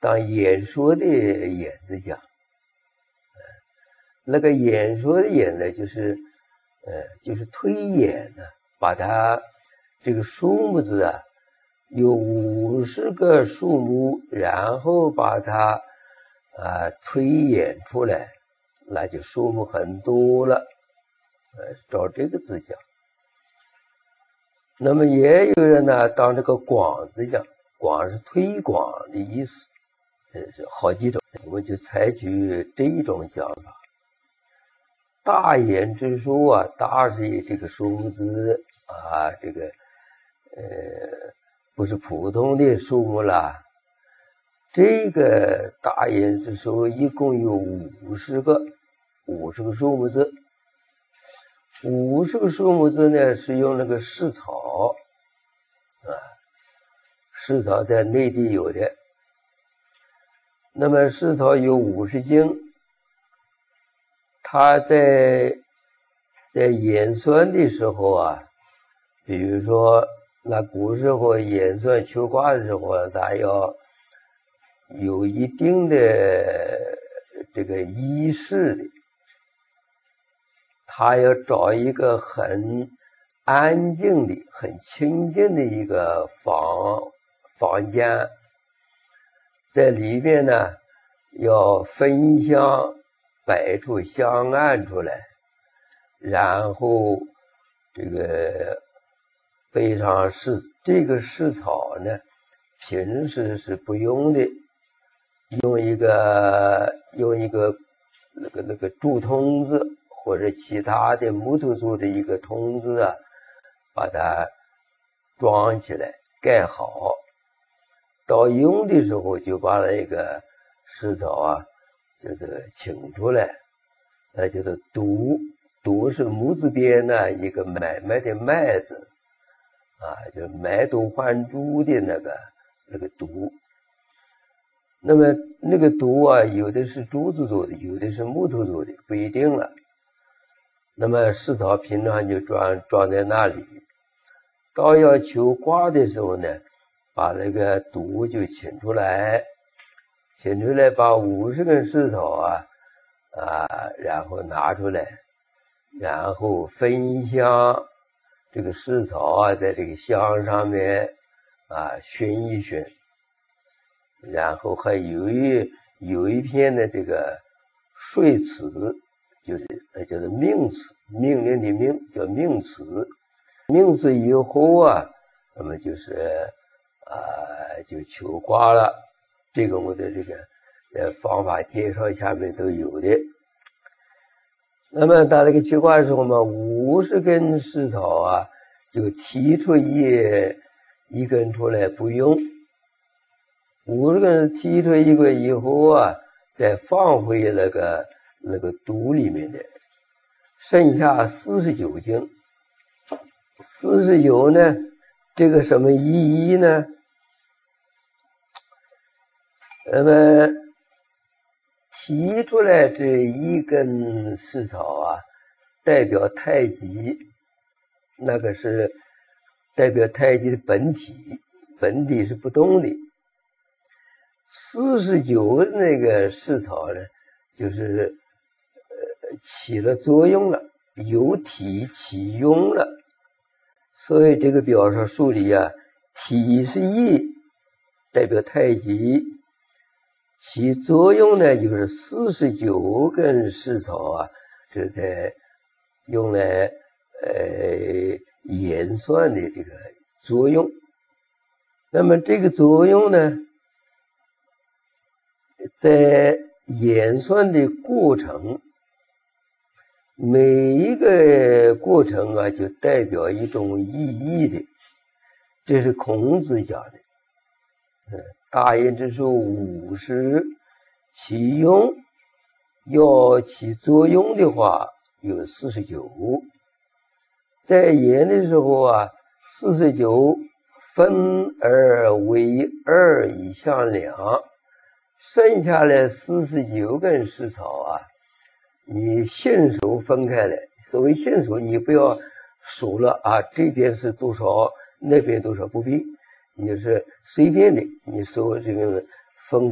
当演说的演字讲。那个演说的演呢，就是推演呢，把它这个数目字啊，有50个数目，然后把它推演出来，那就数目很多了。照这个字讲。那么也有人呢，当这个广字讲，广是推广的意思，是好几种，我们就采取这一种讲法。大言之书啊，大是以这个数目字啊，这个不是普通的数目啦。这个大言之书一共有50个数目字。50个数目字呢，是用那个释草释草在内地有的。那么释草有50经，它在演算的时候啊，比如说那古时候演算求卦的时候，咱要有一定的这个仪式的，他要找一个很安静的、很清静的一个房间，在里面呢要焚香，摆出香案出来，然后这个背上这个释草呢，平时是不用的，用一个那个竹筒子或者其他的木头做的一个筒子啊，把它装起来盖好。到用的时候就把那个释草啊，就是请出来，那就是读是木字边呢一个买卖的卖字啊，就是买椟还珠的那个读。那么那个读啊，有的是竹子做的，有的是木头做的，不一定了。那么释草平常就装在那里，到要求卦的时候呢，把那个读就请出来，把50根释草然后拿出来，然后焚香，这个释草啊，在这个香上面熏一熏，然后还有一篇的这个说辞，就是叫做命词，命令的命叫命词。命词以后啊，那么就是就求卦了。这个我的这个方法介绍下面都有的。那么到这个求卦的时候嘛，50根释草啊，就提出一根出来不用，50根提出一个以后啊，再放回那个读里面的，剩下49经。49呢，这个什么意义呢？那么提出来这一根释草啊，代表太极，那个是代表太极的本体是不动的。49那个释草呢，就是起了作用了，有体起用了。所以这个表上数里啊，体是意，代表太极，其作用呢就是49根释草啊，这在用来演算的这个作用。那么这个作用呢，在演算的过程，每一个过程啊，就代表一种意义的。这是孔子讲的。大言之书50，其用要起作用的话有49。在言的时候啊，49分而为2以相两，剩下来49根释草啊，你信手分开来。所谓信手，你不要数了这边是多少，那边多少，不必，你就是随便的，你说这个分